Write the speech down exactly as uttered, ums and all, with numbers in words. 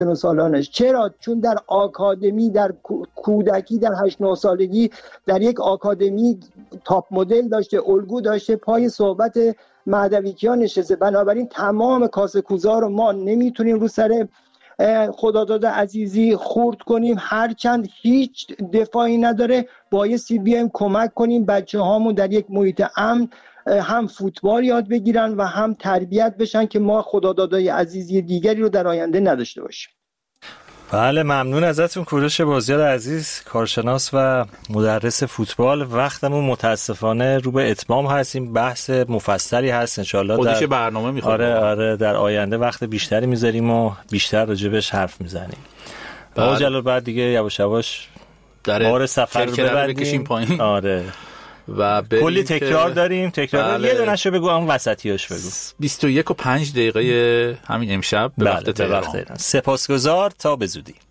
سن سالانش. چرا؟ چون در آکادمی، در کودکی، در هشت نه سالگی در یک آکادمی تاپ مدل داشته، الگو داشته، پای صحبت مهدویکیان نشسته. بنابراین تمام کاسه کوزا رو ما نمیتونیم رو سر خداداد عزیزی خورد کنیم، هرچند هیچ دفاعی نداره. بایستی بیایم کمک کنیم بچه هامون در یک محیط امن هم فوتبال یاد بگیرن و هم تربیت بشن که ما خدادادای عزیزی دیگری رو در آینده نداشته باشیم. بله، ممنون ازتون کوروش بازیار عزیز، کارشناس و مدرس فوتبال. وقتمون متاسفانه رو به اتمام هستیم. بحث مفصلی هست انشالله خودش در برنامه میخواد. آره آره در آینده وقت بیشتری میذاریم و بیشتر راجبش حرف میزنیم. با جلال بعد دیگه یواش یواش بار سفر رو ببریم پایین. آره و کلی تکرار داریم. تکرار بله. یه دونهشو بگو، اون وسطیاش بگو. بیست و یک و پنج دقیقه همین امشب به بله. وقت تهران. سپاسگزار، تا به زودی.